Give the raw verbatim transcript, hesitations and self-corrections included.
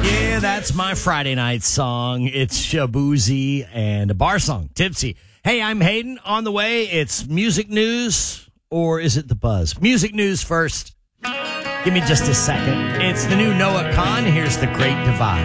Yeah, that's my Friday night song. It's Shabuzi and a bar song, Tipsy. Hey, I'm Hayden. On the way, it's music news, or is it the buzz? Music news first. Give me just a second. It's the new Noah Khan. Here's The Great Divide.